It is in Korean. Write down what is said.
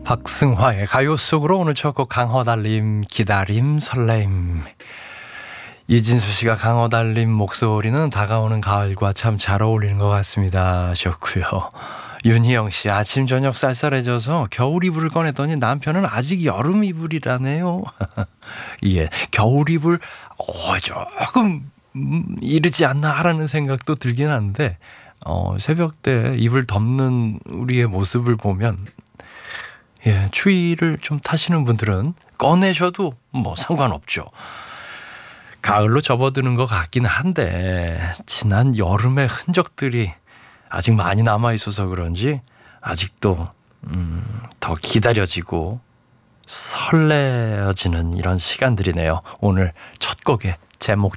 박승화의 가요 속으로 오늘 첫 곡 강허달님 기다림 설렘. 이진수 씨가 강허달님 목소리는 다가오는 가을과 참 잘 어울리는 것 같습니다 하셨고요. 윤희영 씨, 아침 저녁 쌀쌀해져서 겨울 이불을 꺼냈더니 남편은 아직 여름 이불이라네요. 예, 겨울 이불 조금 이르지 않나 라는 생각도 들긴 하는데 새벽 때 이불 덮는 우리의 모습을 보면 예, 추위를 좀 타시는 분들은 꺼내셔도 뭐 상관없죠. 가을로 접어드는 것 같긴 한데 지난 여름의 흔적들이 아직 많이 남아있어서 그런지 아직도 더 기다려지고 설레어지는 이런 시간들이네요. 오늘 첫 곡의 제목